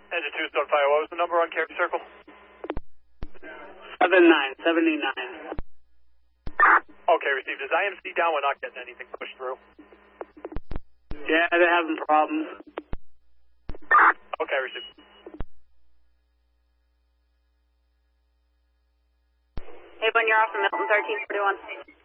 Engine 2 Stone Fire, what was the number on Carry Circle? 7979. Okay, received. Is IMC down? We're not getting anything pushed through. Yeah, they're having problems. Okay, received. Hey, Ben, you're off from Milton 1341.